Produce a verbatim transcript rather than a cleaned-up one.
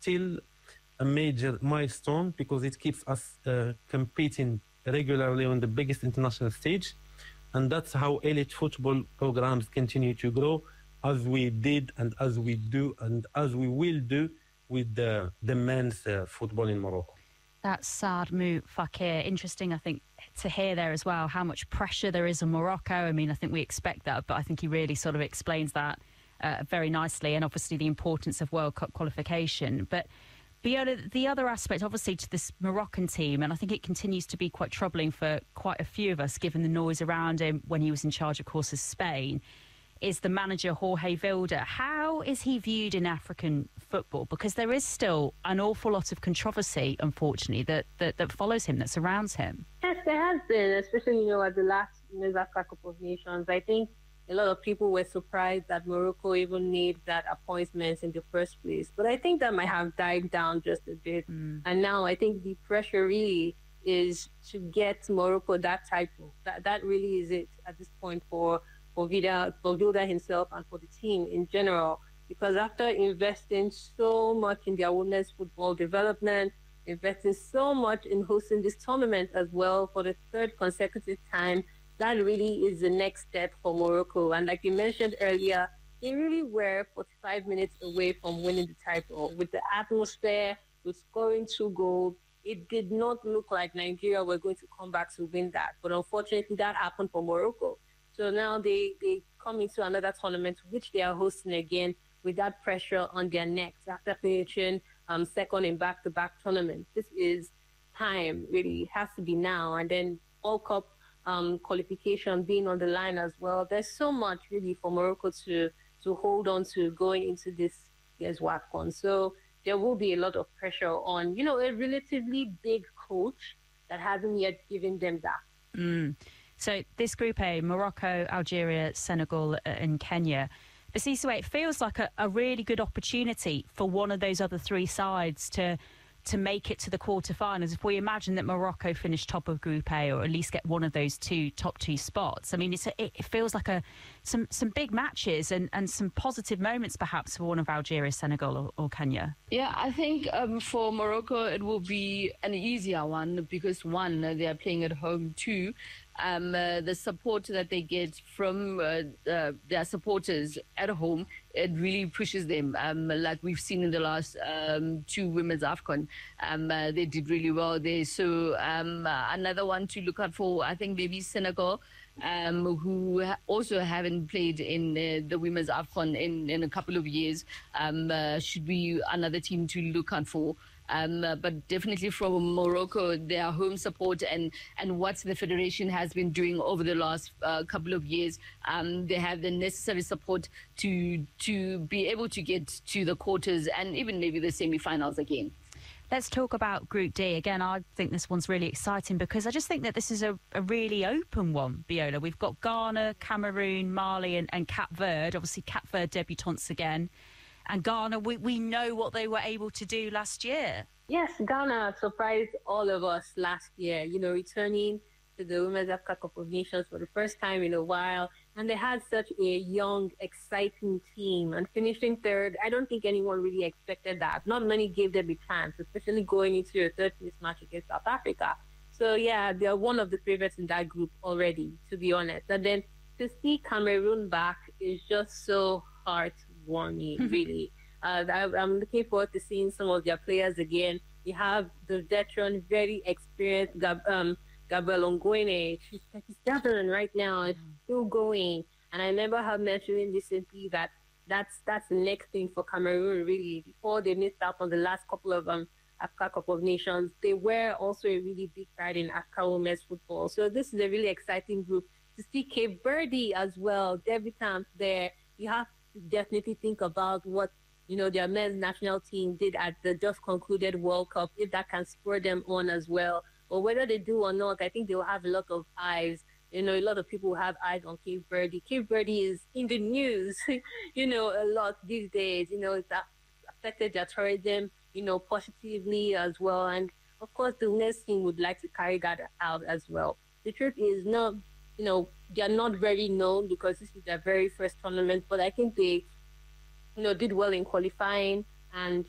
still a major milestone because it keeps us uh, competing regularly on the biggest international stage. And that's how elite football programs continue to grow, as we did and as we do and as we will do with the, the men's uh, football in Morocco. That's Saad Mou Fakir. Interesting, I think, to hear there as well how much pressure there is on Morocco. I mean, I think we expect that, but I think he really sort of explains that uh, very nicely, and obviously the importance of World Cup qualification. But Viola, the other aspect, obviously, to this Moroccan team, and I think it continues to be quite troubling for quite a few of us, given the noise around him when he was in charge, of course, of Spain, is the manager Jorge Vilda. How is he viewed in African football? Because there is still an awful lot of controversy, unfortunately, that, that, that follows him, that surrounds him. Yes, there has been, especially, you know, at the last Women's Africa Cup of Nations. I think a lot of people were surprised that Morocco even made that appointment in the first place. But I think that might have died down just a bit. Mm. And now I think the pressure really is to get Morocco that title. That that really is it at this point for for Vida, for Vilda himself and for the team in general. Because after investing so much in their women's football development, investing so much in hosting this tournament as well for the third consecutive time, that really is the next step for Morocco. And like you mentioned earlier, they really were forty-five minutes away from winning the title. With the atmosphere, with scoring two goals, it did not look like Nigeria were going to come back to win that. But unfortunately, that happened for Morocco. So now they, they come into another tournament, which they are hosting again with that pressure on their necks after finishing um, second in back-to-back tournaments. This is time, really. It has to be now. And then World Cup um, qualification being on the line as well. There's so much, really, for Morocco to, to hold on to going into this year's WAFCON. So there will be a lot of pressure on, you know, a relatively big coach that hasn't yet given them that. Mm. So this Group A, Morocco, Algeria, Senegal and Kenya. But Sissoé, it feels like a, a really good opportunity for one of those other three sides to to make it to the quarterfinals. If we imagine that Morocco finished top of Group A, or at least get one of those two top two spots, I mean, it's a, it feels like a some some big matches and, and some positive moments perhaps for one of Algeria, Senegal or, or Kenya. Yeah, I think um, for Morocco it will be an easier one because, one, they are playing at home, two, Um, uh, the support that they get from uh, uh, their supporters at home, it really pushes them. Um, like we've seen in the last um, two Women's AFCON, um, uh, they did really well there. So um, uh, another one to look out for, I think maybe Senegal, um, who ha- also haven't played in uh, the Women's AFCON in, in a couple of years, um, uh, should be another team to look out for. Um, uh, but definitely from Morocco, their home support and, and what the federation has been doing over the last uh, couple of years, um, they have the necessary support to to be able to get to the quarters and even maybe the semi-finals again. Let's talk about Group D. Again, I think this one's really exciting because I just think that this is a, a really open one, Viola. We've got Ghana, Cameroon, Mali and, and Cape Verde. Obviously, Cape Verde debutantes again. And Ghana, we, we know what they were able to do last year. Yes, Ghana surprised all of us last year, you know, returning to the Women's Africa Cup of Nations for the first time in a while. And they had such a young, exciting team. And finishing third, I don't think anyone really expected that. Not many gave them a chance, especially going into a third-place match against South Africa. So, yeah, they're one of the favorites in that group already, to be honest. And then to see Cameroon back is just so heartwarming, really. Uh, I, I'm looking forward to seeing some of their players again. You have the veteran, very experienced Gab, um, Gabrielle Ongwene. She's thirty-seven right now and still going. And I remember her mentioning recently that that's that's the next thing for Cameroon, really. Before they missed out on the last couple of um, Africa Cup of Nations, they were also a really big pride in Africa women's football. So this is a really exciting group. To see Cape Verde as well, debutants there, you have to definitely think about what you know, their men's national team did at the just concluded World Cup, if that can spur them on as well. Or whether they do or not, I think they'll have a lot of eyes. You know, a lot of people have eyes on Cape Verde. Cape Verde is in the news, you know, a lot these days. You know, it's affected their tourism, you know, positively as well. And, of course, the women's team would like to carry that out as well. The truth is not, you know, they're not very known because this is their very first tournament, but I think they, you know, did well in qualifying and